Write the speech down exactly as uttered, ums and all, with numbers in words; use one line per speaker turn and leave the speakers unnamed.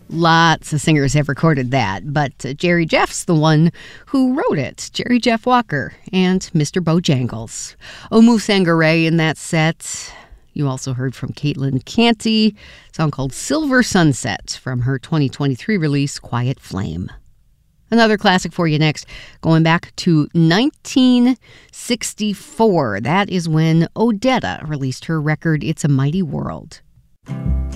Lots of singers have recorded that, but uh, Jerry Jeff's the one who wrote it. Jerry Jeff Walker and Mister Bojangles. Omu Sangare in that set. You also heard from Caitlin Canty, a song called Silver Sunset from her twenty twenty-three release, Quiet Flame. Another classic for you next, going back to nineteen sixty-four. That is when Odetta released her record, It's a Mighty World.